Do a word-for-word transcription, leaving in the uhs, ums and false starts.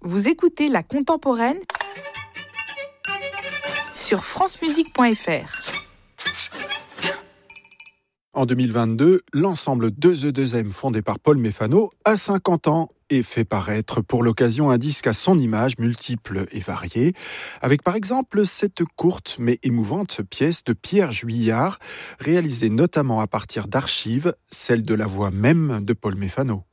Vous écoutez La Contemporaine sur francemusique point f r. En deux mille vingt-deux, l'ensemble deux E deux M fondé par Paul Méfano a cinquante ans et fait paraître pour l'occasion un disque à son image, multiple et varié, avec par exemple cette courte mais émouvante pièce de Pierre Juillard, réalisée notamment à partir d'archives, celle de la voix même de Paul Méfano.